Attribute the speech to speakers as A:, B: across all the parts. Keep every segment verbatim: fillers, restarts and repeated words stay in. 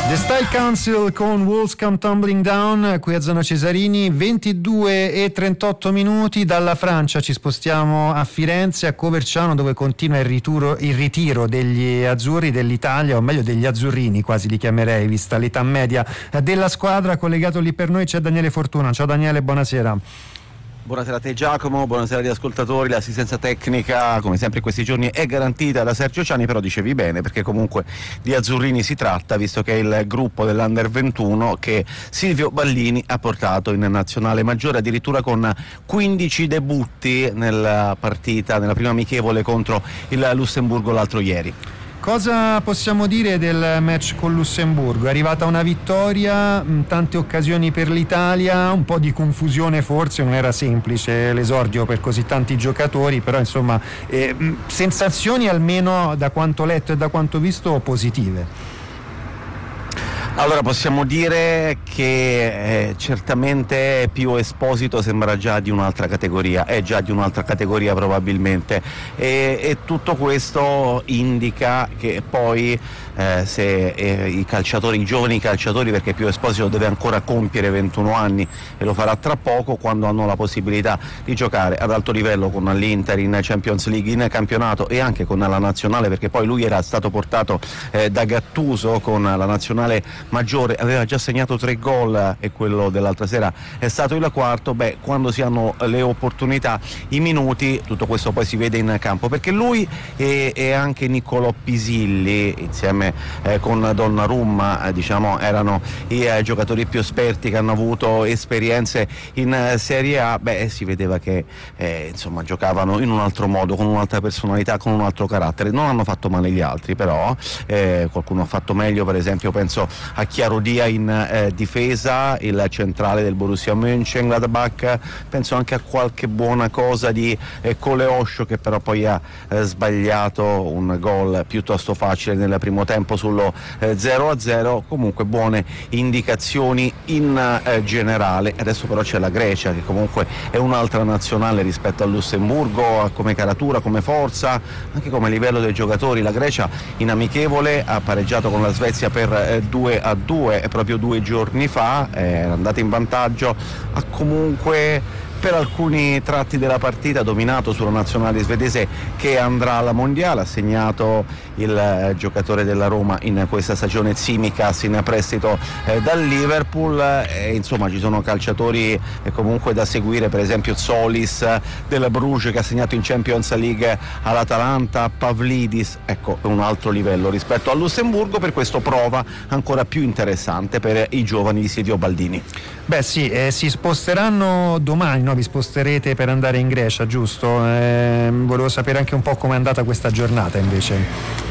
A: The Style Council con Walls Come Tumbling Down qui a Zona Cesarini, ventidue e trentotto minuti. Dalla Francia ci spostiamo a Firenze, a Coverciano, dove continua il ritiro, il ritiro degli azzurri dell'Italia, o meglio degli azzurrini quasi li chiamerei, vista l'età media della squadra. Collegato lì per noi c'è Daniele Fortuna. Ciao Daniele, buonasera.
B: Buonasera a te Giacomo, buonasera agli ascoltatori. L'assistenza tecnica come sempre in questi giorni è garantita da Sergio Ciani, però dicevi bene, perché comunque di azzurrini si tratta, visto che è il gruppo dell'Under ventuno che Silvio Ballini ha portato in nazionale maggiore, addirittura con quindici debutti nella partita, nella prima amichevole contro il Lussemburgo l'altro ieri.
A: Cosa possiamo dire del match con Lussemburgo? È arrivata una vittoria, tante occasioni per l'Italia, un po' di confusione forse, non era semplice l'esordio per così tanti giocatori, però insomma eh, sensazioni almeno da quanto letto e da quanto visto positive.
B: Allora possiamo dire che eh, certamente Pio Esposito sembra già di un'altra categoria, è già di un'altra categoria probabilmente, e, e tutto questo indica che poi eh, se eh, i calciatori, i giovani calciatori, perché Pio Esposito deve ancora compiere ventuno anni e lo farà tra poco, quando hanno la possibilità di giocare ad alto livello con l'Inter in Champions League, in campionato e anche con la nazionale, perché poi lui era stato portato eh, da Gattuso con la nazionale maggiore, aveva già segnato tre gol e quello dell'altra sera è stato il quarto. Beh, quando si hanno le opportunità, i minuti, tutto questo poi si vede in campo, perché lui e, e anche Niccolò Pisilli insieme eh, con Donnarumma eh, diciamo erano i eh, giocatori più esperti che hanno avuto esperienze in eh, Serie A. Beh, si vedeva che eh, insomma giocavano in un altro modo, con un'altra personalità, con un altro carattere. Non hanno fatto male gli altri, però eh, qualcuno ha fatto meglio, per esempio penso a Chiarodia in eh, difesa, il centrale del Borussia Mönchengladbach, penso anche a qualche buona cosa di eh, Coleoscio, che però poi ha eh, sbagliato un gol piuttosto facile nel primo tempo sullo eh, zero a zero. Comunque buone indicazioni in eh, generale. Adesso però c'è la Grecia, che comunque è un'altra nazionale rispetto al Lussemburgo, come caratura, come forza, anche come livello dei giocatori. La Grecia in amichevole ha pareggiato con la Svezia per eh, due a due proprio due giorni fa, era andata in vantaggio, ha comunque per alcuni tratti della partita dominato sulla nazionale svedese che andrà alla mondiale. Ha segnato il eh, giocatore della Roma in questa stagione, Tsimikas, in prestito eh, dal Liverpool, e insomma ci sono calciatori eh, comunque da seguire, per esempio Solis eh, del Bruges, che ha segnato in Champions League all'Atalanta, Pavlidis, ecco, un altro livello rispetto al Lussemburgo, per questo prova ancora più interessante per i giovani di Silvio Baldini.
A: Beh sì, eh, si sposteranno domani, no? Vi sposterete per andare in Grecia, giusto? Eh, volevo sapere anche un po' com'è andata questa giornata invece.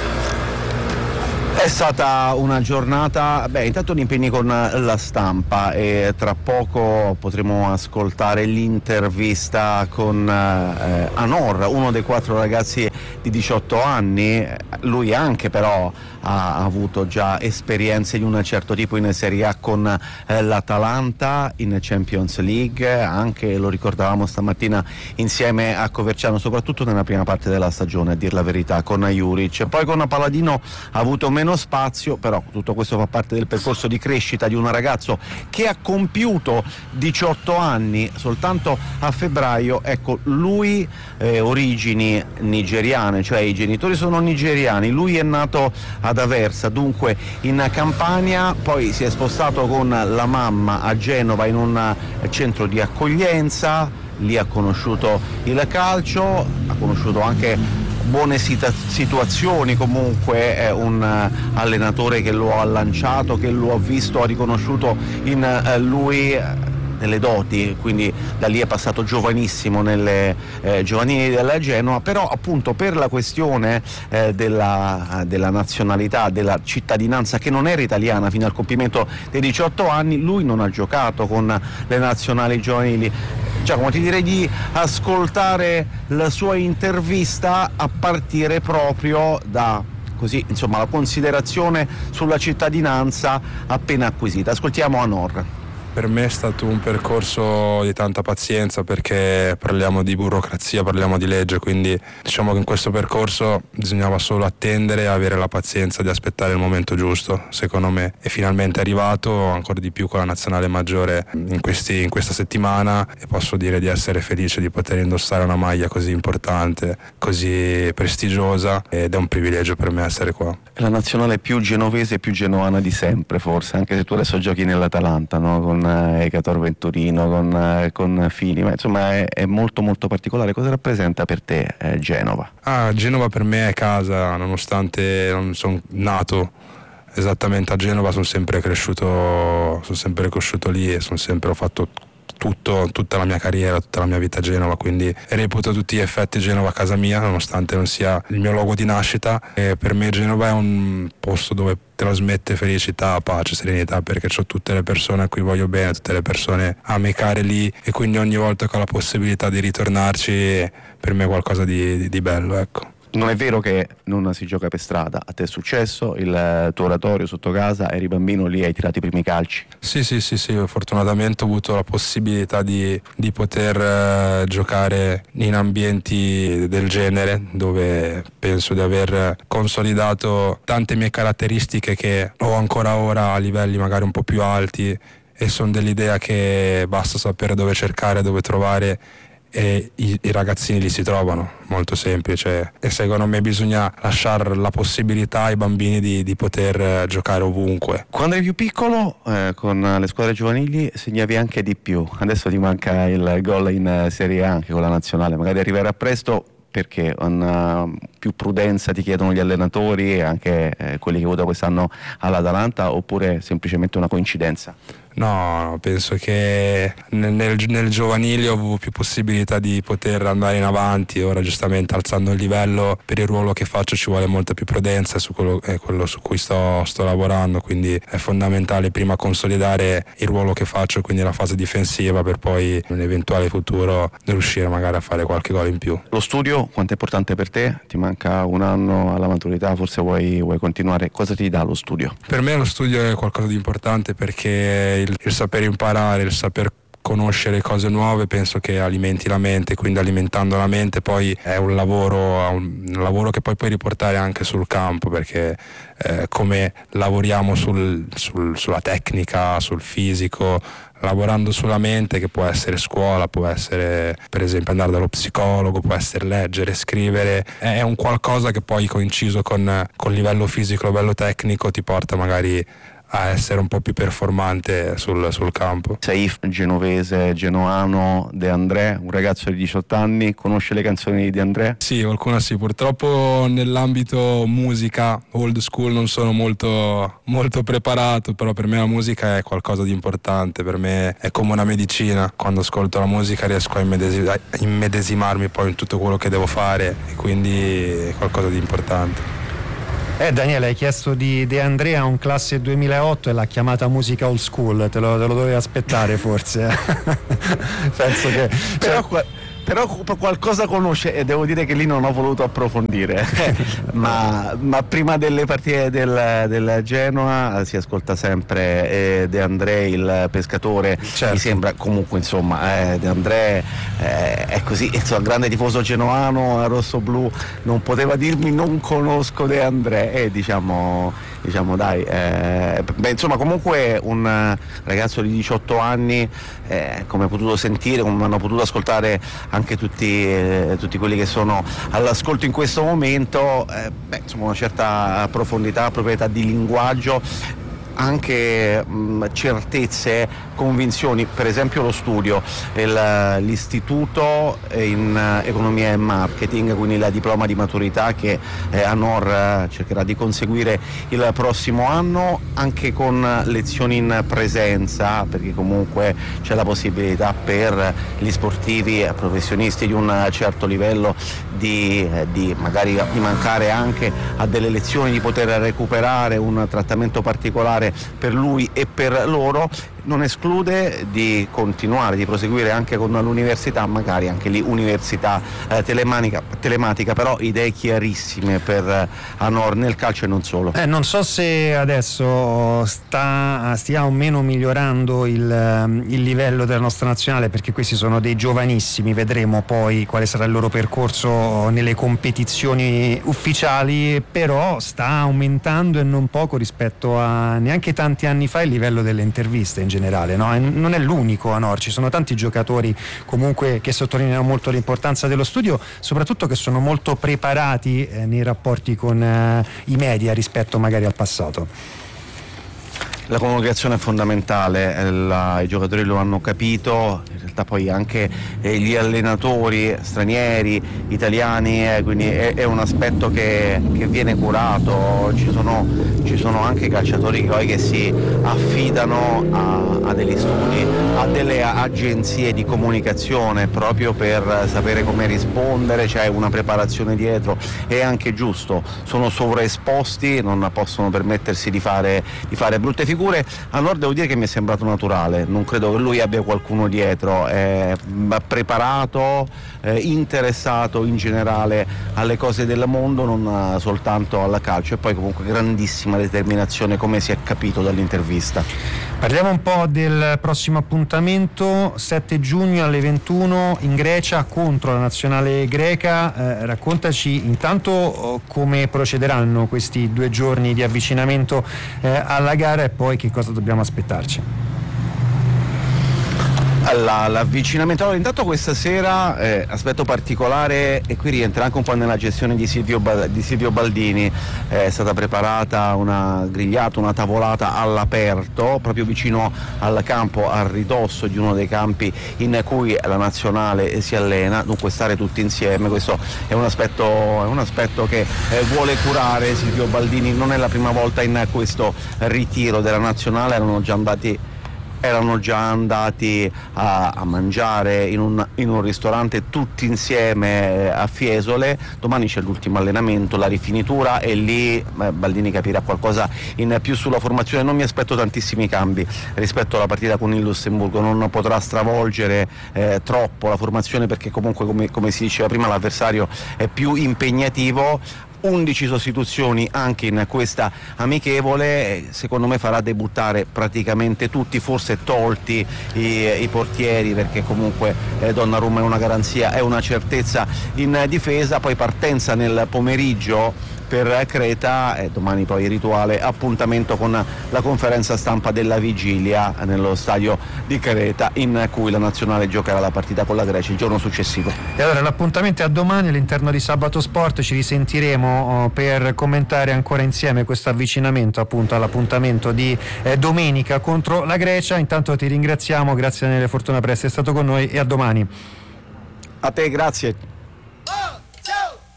B: È stata una giornata, beh, intanto gli impegni con la stampa, e tra poco potremo ascoltare l'intervista con eh, Anor, uno dei quattro ragazzi di diciotto anni. Lui anche però ha avuto già esperienze di un certo tipo in Serie A con eh, l'Atalanta, in Champions League, anche lo ricordavamo stamattina insieme a Coverciano, soprattutto nella prima parte della stagione, a dir la verità, con Juric. Poi con Paladino ha avuto meno spazio, però tutto questo fa parte del percorso di crescita di un ragazzo che ha compiuto diciotto anni soltanto a febbraio. Ecco, lui eh, origini nigeriane, cioè i genitori sono nigeriani, lui è nato ad Aversa, dunque in Campania, poi si è spostato con la mamma a Genova in un centro di accoglienza, lì ha conosciuto il calcio, ha conosciuto anche buone situazioni, comunque è un allenatore che lo ha lanciato, che lo ha visto, ha riconosciuto in lui delle doti, quindi da lì è passato giovanissimo nelle eh, giovanili della Genoa. Però appunto per la questione eh, della, della nazionalità, della cittadinanza, che non era italiana fino al compimento dei diciotto anni, lui non ha giocato con le nazionali giovanili. Giacomo, ti direi di ascoltare la sua intervista a partire proprio da così, insomma, la considerazione sulla cittadinanza appena acquisita. Ascoltiamo Anor.
C: Per me è stato un percorso di tanta pazienza, perché parliamo di burocrazia, parliamo di legge, quindi diciamo che in questo percorso bisognava solo attendere e avere la pazienza di aspettare il momento giusto, secondo me, e finalmente è arrivato, ancora di più con la nazionale maggiore in, questi, in questa settimana, e posso dire di essere felice di poter indossare una maglia così importante, così prestigiosa, ed è un privilegio per me essere qua.
B: È la nazionale più genovese e più genoana di sempre, forse, anche se tu adesso giochi nell'Atalanta, no? Con Ecator Venturino, con, con Fini, ma insomma è, è molto molto particolare. Cosa rappresenta per te eh, Genova?
C: Ah, Genova per me è casa, nonostante non sono nato esattamente a Genova, sono sempre cresciuto, sono sempre cresciuto lì e sono sempre ho fatto tutto, tutta la mia carriera, tutta la mia vita a Genova, quindi reputo a tutti gli effetti Genova casa mia, nonostante non sia il mio luogo di nascita. E per me Genova è un posto dove trasmette felicità, pace, serenità, perché ho tutte le persone a cui voglio bene, tutte le persone amicare lì, e quindi ogni volta che ho la possibilità di ritornarci per me è qualcosa di, di, di bello, ecco.
B: Non è vero che non si gioca per strada, a te è successo, il tuo oratorio sotto casa, eri bambino lì, hai tirato i primi calci?
C: Sì, sì, sì, sì, fortunatamente ho avuto la possibilità di, di poter eh, giocare in ambienti del genere, dove penso di aver consolidato tante mie caratteristiche che ho ancora ora a livelli magari un po' più alti, e sono dell'idea che basta sapere dove cercare, dove trovare, e i, i ragazzini li si trovano, molto semplice, e secondo me bisogna lasciare la possibilità ai bambini di, di poter giocare ovunque.
B: Quando eri più piccolo eh, con le squadre giovanili segnavi anche di più, adesso ti manca il gol in Serie A anche con la nazionale, magari arriverà presto perché una più prudenza ti chiedono gli allenatori e anche eh, quelli che votano quest'anno all'Atalanta, oppure semplicemente una coincidenza?
C: No, penso che nel, nel giovanile ho avuto più possibilità di poter andare in avanti. Ora giustamente alzando il livello per il ruolo che faccio ci vuole molta più prudenza, su quello, è quello su cui sto, sto lavorando, quindi è fondamentale prima consolidare il ruolo che faccio, quindi la fase difensiva, per poi nell'eventuale futuro riuscire magari a fare qualche gol in più.
B: Lo studio quanto è importante per te? Ti manca un anno alla maturità, forse vuoi, vuoi continuare, cosa ti dà lo studio?
C: Per me lo studio è qualcosa di importante, perché il, il saper imparare, il saper conoscere cose nuove penso che alimenti la mente, quindi alimentando la mente poi è un lavoro, un lavoro che poi puoi riportare anche sul campo, perché eh, come lavoriamo sul, sul, sulla tecnica, sul fisico, lavorando sulla mente, che può essere scuola, può essere per esempio andare dallo psicologo, può essere leggere, scrivere, è un qualcosa che poi coinciso con, con livello fisico, livello tecnico ti porta magari a essere un po' più performante sul, sul campo.
B: Sei genovese, genoano, De André, un ragazzo di diciotto anni, conosce le canzoni di De André?
C: Sì, qualcuna sì, purtroppo nell'ambito musica old school non sono molto, molto preparato, però per me la musica è qualcosa di importante, per me è come una medicina, quando ascolto la musica riesco a, immedesi- a immedesimarmi poi in tutto quello che devo fare, e quindi è qualcosa di importante.
A: Eh Daniele, hai chiesto di De Andrea, un classe duemilaotto, e l'ha chiamata musica old school, te lo, te lo dovevi aspettare forse. Penso che
B: però, cioè... però qualcosa conosce, e devo dire che lì non ho voluto approfondire. ma, ma prima delle partite del, del Genoa si ascolta sempre eh, De André, il pescatore. Certo. Mi sembra comunque insomma eh, De André eh, è così, insomma, grande tifoso genoano, rosso-blu, non poteva dirmi non conosco De André, e diciamo diciamo dai eh, beh, insomma comunque un ragazzo di diciotto anni, eh, come hai potuto sentire, come hanno potuto ascoltare anche tutti, eh, tutti quelli che sono all'ascolto in questo momento, eh, beh, insomma una certa profondità, proprietà di linguaggio, anche mh, certezze, convinzioni, per esempio lo studio, il, l'istituto in uh, economia e marketing, quindi la diploma di maturità che eh, Anor uh, cercherà di conseguire il prossimo anno, anche con lezioni in presenza, perché comunque c'è la possibilità per gli sportivi e professionisti di un certo livello di, eh, di magari di mancare anche a delle lezioni, di poter recuperare un trattamento particolare difficile per lui e per loro. Non esclude di continuare, di proseguire anche con l'università, magari anche lì università eh, telematica, telematica, però idee chiarissime per Anor nel calcio e non solo.
A: Eh, non so se adesso sta, stia o meno migliorando il, il livello della nostra nazionale, perché questi sono dei giovanissimi, vedremo poi quale sarà il loro percorso nelle competizioni ufficiali, però sta aumentando e non poco rispetto a neanche tanti anni fa il livello delle interviste in generale, no? E non è l'unico Anor, ci sono tanti giocatori comunque che sottolineano molto l'importanza dello studio, soprattutto che sono molto preparati eh, nei rapporti con eh, i media rispetto magari al passato.
B: La comunicazione è fondamentale, eh, la, i giocatori lo hanno capito, in realtà poi anche eh, gli allenatori stranieri, italiani, eh, quindi è, è un aspetto che, che viene curato. Ci sono, ci sono anche calciatori che, che si affidano a, a degli studi, a delle agenzie di comunicazione proprio per sapere come rispondere, c'è una preparazione dietro, è anche giusto, sono sovraesposti, non possono permettersi di fare, di fare brutte figure. A Nord devo dire che mi è sembrato naturale, non credo che lui abbia qualcuno dietro, è preparato, eh, interessato in generale alle cose del mondo, non soltanto al calcio, e poi comunque grandissima determinazione, come si è capito dall'intervista.
A: Parliamo un po' del prossimo appuntamento, sette giugno alle ventuno in Grecia contro la nazionale greca. Eh, raccontaci intanto oh, come procederanno questi due giorni di avvicinamento eh, alla gara e poi che cosa dobbiamo aspettarci.
B: La, l'avvicinamento, allora intanto questa sera eh, aspetto particolare, e qui rientra anche un po' nella gestione di Silvio, di Silvio Baldini, eh, è stata preparata una grigliata, una tavolata all'aperto proprio vicino al campo, a ridosso di uno dei campi in cui la nazionale si allena, dunque stare tutti insieme, questo è un aspetto, è un aspetto che eh, vuole curare Silvio Baldini. Non è la prima volta in questo ritiro della nazionale, erano già andati erano già andati a, a mangiare in un, in un ristorante tutti insieme a Fiesole. Domani c'è l'ultimo allenamento, la rifinitura, e lì eh, Baldini capirà qualcosa in più sulla formazione. Non mi aspetto tantissimi cambi rispetto alla partita con il Lussemburgo, non potrà stravolgere eh, troppo la formazione, perché comunque come, come si diceva prima l'avversario è più impegnativo. undici sostituzioni anche in questa amichevole, secondo me farà debuttare praticamente tutti, forse tolti i, i portieri, perché comunque eh, Donnarumma è una garanzia, è una certezza in difesa. Poi partenza nel pomeriggio per Creta e domani poi il rituale appuntamento con la conferenza stampa della vigilia nello stadio di Creta, in cui la nazionale giocherà la partita con la Grecia il giorno successivo.
A: E allora l'appuntamento è a domani all'interno di Sabato Sport, ci risentiremo oh, per commentare ancora insieme questo avvicinamento appunto all'appuntamento di eh, domenica contro la Grecia. Intanto ti ringraziamo, grazie Daniele Fortuna per essere stato con noi e a domani.
B: A te, grazie.